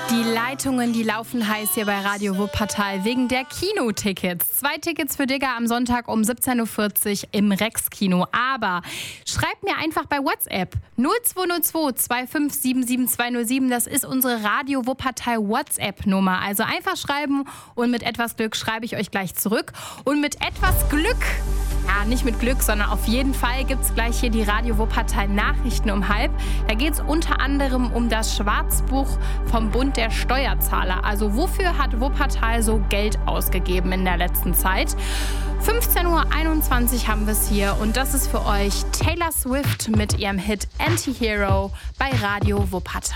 Die Leitungen, die laufen heiß hier bei Radio Wuppertal wegen der Kinotickets. 2 Tickets für Digger am Sonntag um 17.40 Uhr im Rex-Kino. Aber schreibt mir einfach bei WhatsApp 0202 2577207. Das ist unsere Radio Wuppertal WhatsApp-Nummer. Also einfach schreiben und mit etwas Glück schreibe ich euch gleich zurück. Und mit etwas Glück, ja, nicht mit Glück, sondern auf jeden Fall gibt es gleich hier die Radio Wuppertal Nachrichten um 12:30. Da geht es unter anderem um das Schwarzbuch vom Bund der Steuerzahler. Also wofür hat Wuppertal so Geld ausgegeben in der letzten Zeit? 15.21 Uhr haben wir es hier und das ist für euch Taylor Swift mit ihrem Hit Anti-Hero bei Radio Wuppertal.